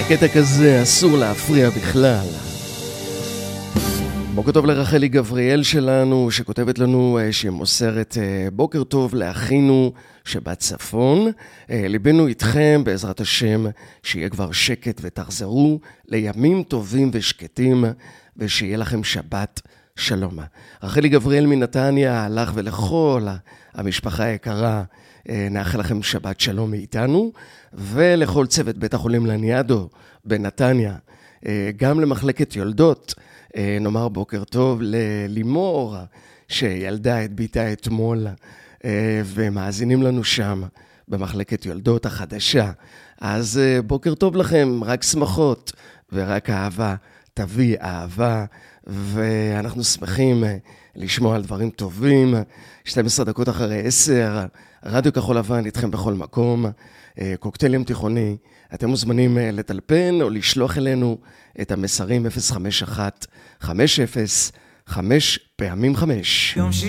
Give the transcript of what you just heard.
בקטע כזה אסור להפריע בכלל. בוקר טוב לרחלי גבריאל שלנו, שכותבת לנו שהיא מוסרת בוקר טוב לאחינו שבצפון. ליבנו איתכם בעזרת השם, שיהיה כבר שקט ותחזרו לימים טובים ושקטים, ושיהיה לכם שבת שלום. רחלי גבריאל מנתניה, לך ולכל המשפחה היקרה, נאחל לכם שבת שלום מאיתנו, ולכל צוות בית החולים לניאדו בנתניה, גם למחלקת יולדות, נאמר בוקר טוב ללימור, שילדה את ביתה אתמול, ומאזינים לנו שם במחלקת יולדות החדשה. אז בוקר טוב לכם, רק שמחות ורק אהבה תביא אהבה, ואנחנו שמחים לשמוע על דברים טובים. 12 דקות אחרי 10, רדיו כחול לבן איתכם בכל מקום, קוקטייל ים תיכוני. אתם מוזמנים לטלפן או לשלוח אלינו את המסרים 051-50-5 פעמים 5.